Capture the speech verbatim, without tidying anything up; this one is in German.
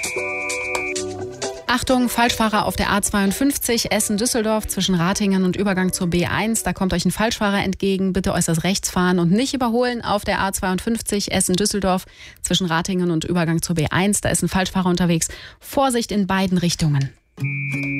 Achtung, Falschfahrer auf der A zweiundfünfzig Essen-Düsseldorf zwischen Ratingen und Übergang zur B eins. Da kommt euch ein Falschfahrer entgegen. Bitte äußerst rechts fahren und nicht überholen auf der A zweiundfünfzig Essen-Düsseldorf zwischen Ratingen und Übergang zur B eins. Da ist ein Falschfahrer unterwegs. Vorsicht in beiden Richtungen.